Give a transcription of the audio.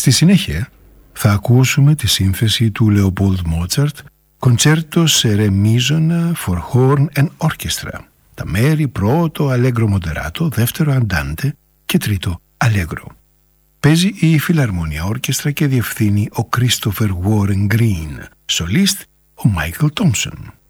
Στη συνέχεια θα ακούσουμε τη σύνθεση του Leopold Mozart Concerto σε ρε μείζωνα for horn and orchestra. Τα μέρη πρώτο Allegro moderato, δεύτερο Andante και τρίτο Allegro. Παίζει η Φιλαρμόνια Όρκεστρα και διευθύνει ο Christopher Warren Green. Σολίστ ο Michael Thompson.